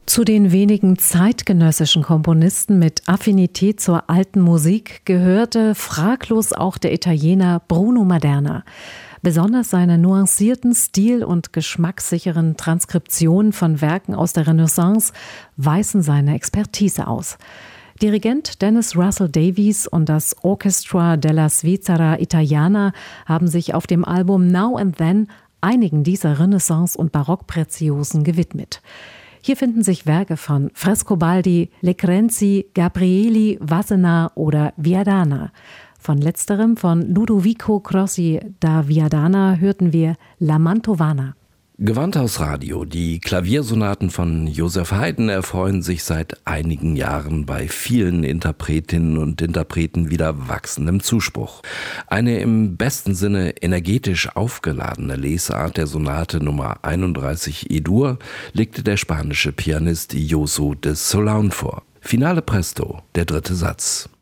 Zu den wenigen zeitgenössischen Komponisten mit Affinität zur alten Musik gehörte fraglos auch der Italiener Bruno Maderna. Besonders seine nuancierten, stil- und geschmackssicheren Transkriptionen von Werken aus der Renaissance weisen seine Expertise aus. Dirigent Dennis Russell Davies und das Orchestra della Svizzera Italiana haben sich auf dem Album Now and Then einigen dieser Renaissance- und Barockpreziosen gewidmet. Hier finden sich Werke von Frescobaldi, Lecrenzi, Gabrieli, Wassenaar oder Viadana. Von letzterem, von Ludovico Crossi da Viadana, hörten wir La Mantovana. Gewandhaus Radio. Die Klaviersonaten von Joseph Haydn erfreuen sich seit einigen Jahren bei vielen Interpretinnen und Interpreten wieder wachsendem Zuspruch. Eine im besten Sinne energetisch aufgeladene Lesart der Sonate Nummer 31 E-Dur legte der spanische Pianist Josu de Solán vor. Finale Presto, der dritte Satz.